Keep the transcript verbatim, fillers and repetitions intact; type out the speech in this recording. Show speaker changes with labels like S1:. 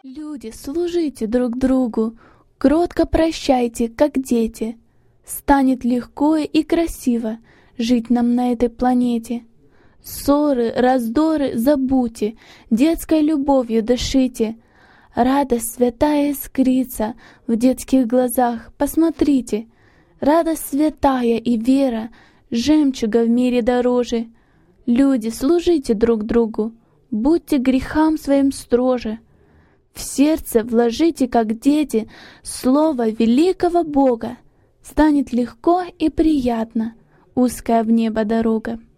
S1: Люди, служите друг другу, кротко прощайте, как дети. Станет легко и красиво жить нам на этой планете. Ссоры, раздоры забудьте, детской любовью дышите. Радость святая искрится в детских глазах, посмотрите. Радость святая и вера, жемчуга в мире дороже. Люди, служите друг другу, будьте грехам своим строже. В сердце вложите, как дети, слово великого Бога. Станет легко и приятно узкая в небо дорога.